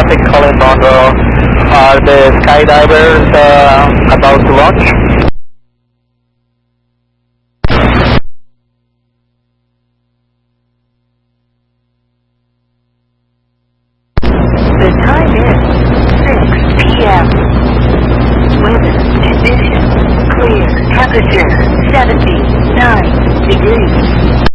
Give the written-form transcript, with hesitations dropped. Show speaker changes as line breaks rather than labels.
traffic calling Monroe. Are the skydivers about to launch?